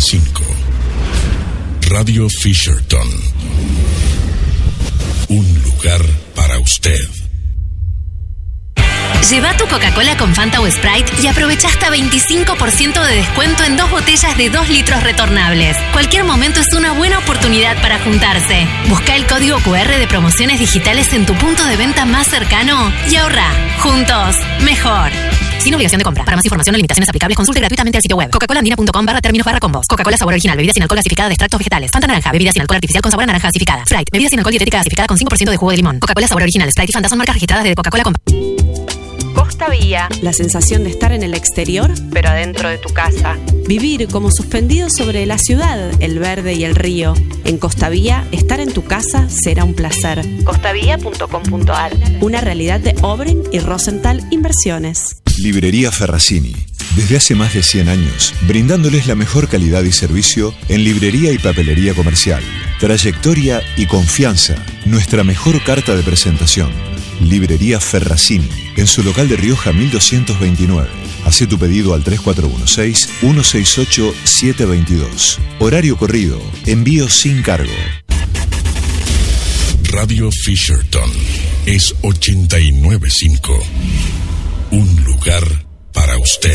89.5. Radio Fisherton. Un lugar para usted. Lleva tu Coca-Cola con Fanta o Sprite y aprovecha hasta 25% de descuento en 2 botellas de 2 litros retornables. Cualquier momento es una buena oportunidad para juntarse. Busca el código QR de promociones digitales en tu punto de venta más cercano y ahorra. Juntos, mejor. Sin obligación de compra. Para más información o limitaciones aplicables, consulte gratuitamente el sitio web coca-colaandina.com/términos/combos. Coca-Cola sabor original, bebida sin alcohol gasificada de extractos vegetales. Fanta naranja, bebida sin alcohol artificial con sabor a naranja gasificada. Sprite, bebida sin alcohol dietética gasificada con 5% de jugo de limón. Coca-Cola sabor original, Sprite y Fanta son marcas registradas de Coca-Cola Company. Costa Vía. La sensación de estar en el exterior, pero adentro de tu casa. Vivir como suspendido sobre la ciudad, el verde y el río. En Costa Vía, estar en tu casa será un placer. costavia.com.ar. Una realidad de Obrin y Rosenthal Inversiones. Librería Ferracini. Desde hace más de 100 años, brindándoles la mejor calidad y servicio en librería y papelería comercial. Trayectoria y confianza. Nuestra mejor carta de presentación. Librería Ferracini, en su local de Rioja 1229. Hacé tu pedido al 3416-168-722. Horario corrido, envío sin cargo. Radio Fisherton es 89.5. Un lugar para usted.